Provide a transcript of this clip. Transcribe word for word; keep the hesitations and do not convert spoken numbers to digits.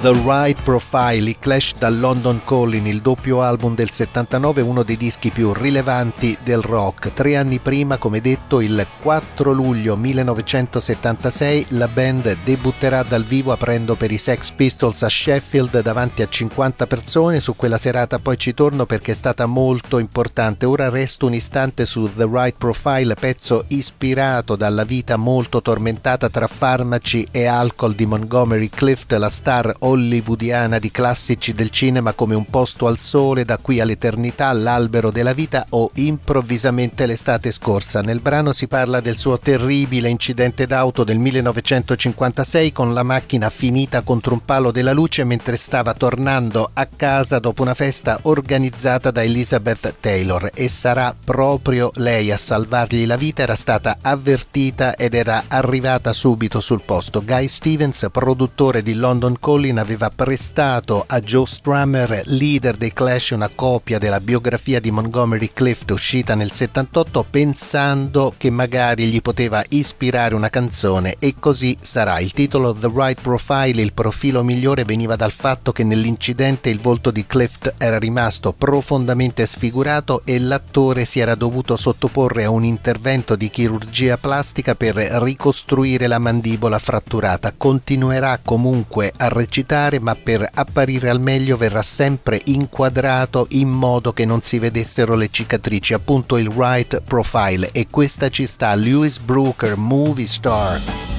The Right Profile, i Clash dal London Calling, il doppio album del settantanove, uno dei dischi più rilevanti del rock. Tre anni prima, come detto, il quattro luglio millenovecentosettantasei, la band debutterà dal vivo aprendo per i Sex Pistols a Sheffield davanti a cinquanta persone. Su quella serata poi ci torno perché è stata molto importante. Ora resto un istante su The Right Profile, pezzo ispirato dalla vita molto tormentata tra farmaci e alcol di Montgomery Clift, la star hollywoodiana di classici del cinema come Un posto al sole, Da qui all'eternità, L'albero della vita o Improvvisamente l'estate scorsa. Nel brano si parla del suo terribile incidente d'auto del millenovecentocinquantasei con la macchina finita contro un palo della luce mentre stava tornando a casa dopo una festa organizzata da Elizabeth Taylor, e sarà proprio lei a salvargli la vita. Era stata avvertita ed era arrivata subito sul posto. Guy Stevens, produttore di London Calling, aveva prestato a Joe Strummer, leader dei Clash, una copia della biografia di Montgomery Clift uscita nel settantotto, pensando che magari gli poteva ispirare una canzone, e così sarà. Il titolo The Right Profile, il profilo migliore, veniva dal fatto che nell'incidente il volto di Clift era rimasto profondamente sfigurato e l'attore si era dovuto sottoporre a un intervento di chirurgia plastica per ricostruire la mandibola fratturata. Continuerà comunque a recitare, ma per apparire al meglio verrà sempre inquadrato in modo che non si vedessero le cicatrici, appunto il Right Profile, e questa ci sta. Louis Brooker, Movie Star.